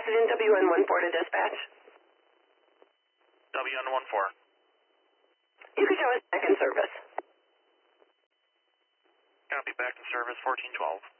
accident, WN14 to dispatch. WN14. You could show us back in service. Copy, back in service, 1412.